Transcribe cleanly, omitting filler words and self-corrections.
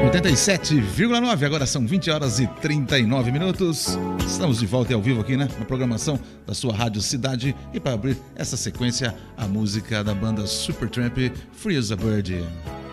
87,9, agora são 20 horas e 39 minutos. Estamos de volta e ao vivo aqui, né? Na programação da sua Rádio Cidade. E para abrir essa sequência, a música da banda Supertramp, Free as a Bird.